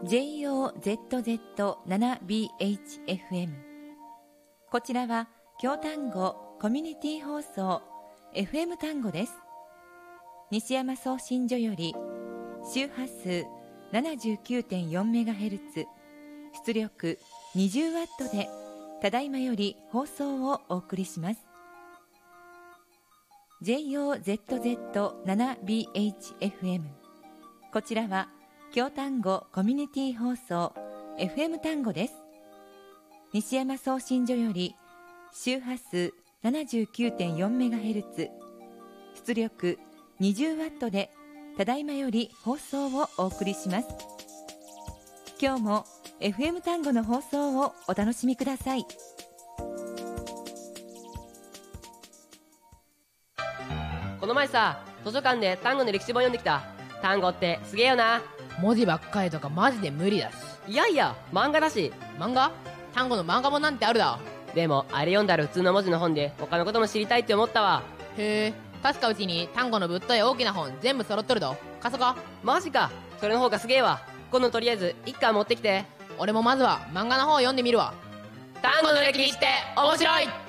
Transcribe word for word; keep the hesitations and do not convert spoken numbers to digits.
ジェイオーゼットゼットセブンビーエイチエフエム。 こちらは京丹後コミュニティ放送 エフエム 丹後です。西山送信所より周波数 ななじゅうきゅうてんよんメガヘルツ、 出力 にじゅうワット でただいまより放送をお送りします。 ジェイオーゼットゼットセブンビーエイチエフエム、 こちらは京丹後コミュニティ放送 エフエム 丹後です。西山送信所より周波数 ななじゅうきゅうてんよんメガヘルツ、 出力 にじゅうワット でただいまより放送をお送りします。今日も エフエム 丹後の放送をお楽しみください。 この前さ、図書館で丹後の歴史本読んできた。丹後ってすげえよな。 文字ばっかりとかマジで無理だし。 いやいや、漫画だし。 漫画？丹後の漫画本なんてあるだ。 でもあれ読んだら普通の文字の本で他のことも知りたいって思ったわ。 へえ、確かうちに丹後のぶっとい大きな本全部揃っとるど。貸そか。 マジか、それの方がすげえわ。今度とりあえず一巻持ってきて。 俺もまずは漫画の方を読んでみるわ。 丹後の歴史って面白い。